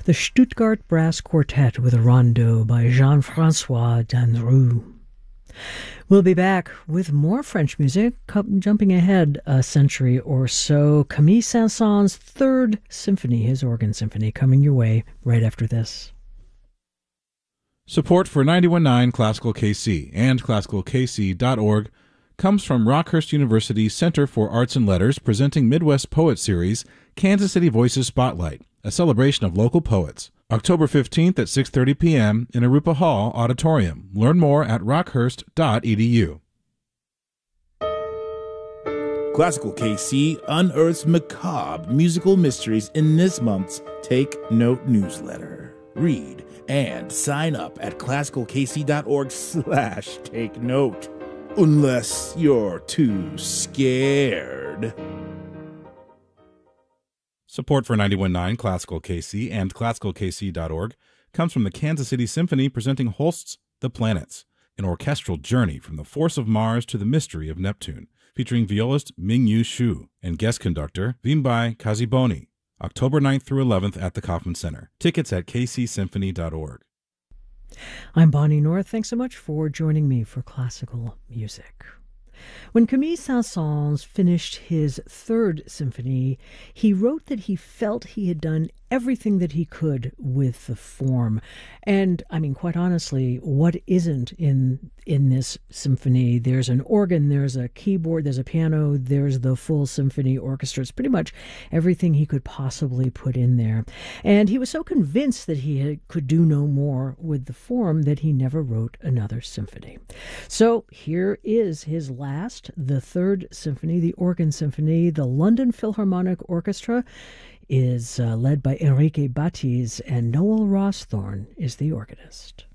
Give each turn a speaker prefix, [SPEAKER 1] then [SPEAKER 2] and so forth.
[SPEAKER 1] the Stuttgart Brass Quartet with a rondo by Jean-François Danrou. We'll be back with more French music, jumping ahead a century or so. Camille Saint-Saëns' Third Symphony, his organ symphony, coming your way right after this.
[SPEAKER 2] Support for 91.9 Classical KC and ClassicalKC.org comes from Rockhurst University Center for Arts and Letters, presenting Midwest Poet Series, Kansas City Voices Spotlight, a celebration of local poets. October 15th at 6:30 p.m. in Arupa Hall Auditorium. Learn more at rockhurst.edu.
[SPEAKER 3] Classical KC unearths macabre musical mysteries in this month's Take Note newsletter. Read and sign up at classicalkc.org/take note. Unless you're too scared.
[SPEAKER 2] Support for 91.9 Classical KC and ClassicalKC.org comes from the Kansas City Symphony, presenting Holst's The Planets, an orchestral journey from the force of Mars to the mystery of Neptune, featuring violist Ming-Yu Xu and guest conductor Vimbai Kaziboni, October 9th through 11th at the Kauffman Center. Tickets at kcsymphony.org.
[SPEAKER 1] I'm Bonnie North. Thanks so much for joining me for classical music. When Camille Saint-Saëns finished his Third Symphony, he wrote that he felt he had done everything that he could with the form. And, I mean, quite honestly, what isn't in this symphony? There's an organ, there's a keyboard, there's a piano, there's the full symphony orchestra. It's pretty much everything he could possibly put in there. And he was so convinced that he could do no more with the form that he never wrote another symphony. So here is his last, the Third Symphony, the Organ Symphony. The London Philharmonic Orchestra is led by Enrique Batiz, and Noel Rawsthorne is the organist.